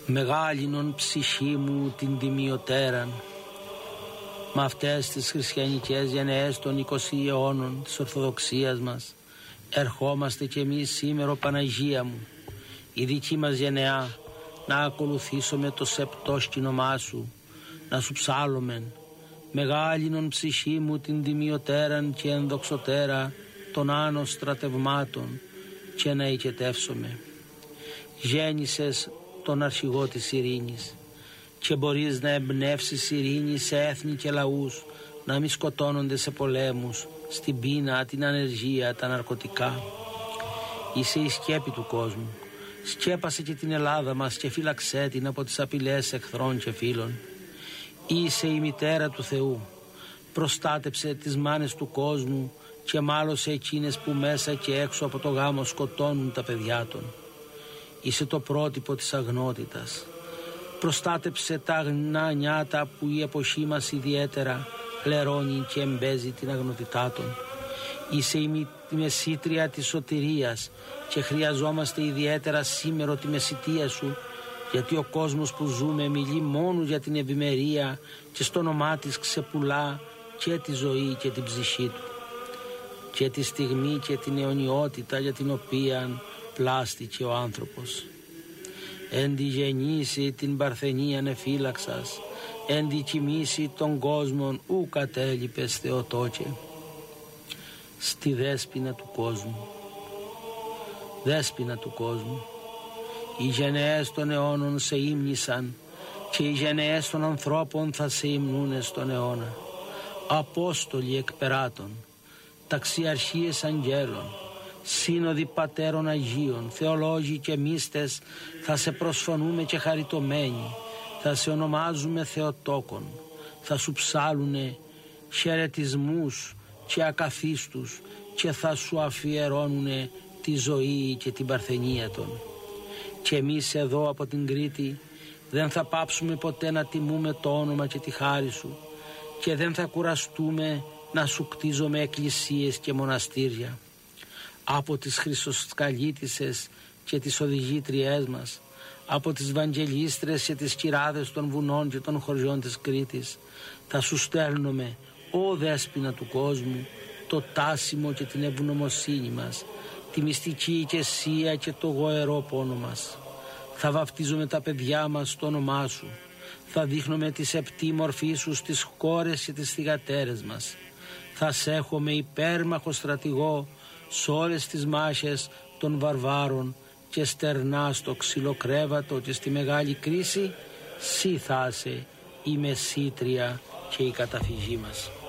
Μεγάλινον ψυχή μου την τιμιωτέραν. Με αυτές τις χριστιανικές γενναίες των 20 αιώνων της Ορθοδοξίας μας ερχόμαστε κι εμείς σήμερα, Παναγία μου, η δική μας γενεά, να ακολουθήσουμε το σεπτό σκηνομά σου, να σου ψάλλομεν. Μεγάλινον ψυχή μου την τιμιωτέραν και ενδοξωτέρα των άνω στρατευμάτων και να οικετεύσουμε. Γέννησες τον αρχηγό της ειρήνης και μπορείς να εμπνεύσεις ειρήνη σε έθνη και λαούς, να μην σκοτώνονται σε πολέμους, στην πείνα, την ανεργία, τα ναρκωτικά. Είσαι η σκέπη του κόσμου. Σκέπασε και την Ελλάδα μας και φύλαξέ την από τις απειλές εχθρών και φίλων. Είσαι η μητέρα του Θεού. Προστάτεψε τις μάνες του κόσμου και μάλωσε εκείνες που μέσα και έξω από το γάμο σκοτώνουν τα παιδιά των. Είσαι το πρότυπο της αγνότητας. Προστάτεψε τα αγνά νιάτα που η εποχή μας ιδιαίτερα λερώνει και εμπέζει την αγνότητά των. Είσαι η μεσήτρια της σωτηρίας και χρειαζόμαστε ιδιαίτερα σήμερα τη μεσητεία σου, γιατί ο κόσμος που ζούμε μιλεί μόνο για την ευημερία και στο όνομά της ξεπουλά και τη ζωή και την ψυχή του και τη στιγμή και την αιωνιότητα για την οποία πλάστηκε ο άνθρωπος. Εν τη γεννήσει την παρθενίαν εφύλαξας, εν τη κοιμήσει των κόσμων ου κατέλειπες Θεοτόκε. Στη δέσποινα του κόσμου, δέσποινα του κόσμου, οι γενναίες των αιώνων σε ύμνησαν και οι γενναίες των ανθρώπων θα σε υμνούνε στον αιώνα. Απόστολοι εκπεράτων, ταξιαρχίες αγγέλων, σύνοδοι πατέρων Αγίων, θεολόγοι και μύστες θα σε προσφωνούμε και χαριτωμένοι, θα σε ονομάζουμε Θεοτόκον, θα σου ψάλουνε χαιρετισμούς και ακαθίστους και θα σου αφιερώνουνε τη ζωή και την παρθενία των. Και εμείς εδώ από την Κρήτη δεν θα πάψουμε ποτέ να τιμούμε το όνομα και τη χάρη σου και δεν θα κουραστούμε να σου κτίζουμε εκκλησίες και μοναστήρια. Από τις Χρυσοσκαλίτισσες και τις οδηγήτριές μας, από τις Βαγγελίστρες και τις κυράδες των βουνών και των χωριών της Κρήτης, θα σου στέλνουμε, ω δέσποινα του κόσμου, το τάσιμο και την ευγνωμοσύνη μας, τη μυστική οικεσία και το γοερό πόνο μας. Θα βαφτίζουμε τα παιδιά μας στο όνομά σου, θα δείχνουμε τη σεπτή μορφή σου στις κόρες και τις θυγατέρες μας. Θα σε έχουμε υπέρμαχο στρατηγό σ' όλες τις μάχες των βαρβάρων και στερνά στο ξυλοκρέβατο και στη μεγάλη κρίση, σύ θα είσαι η μεσήτρια και η καταφυγή μας.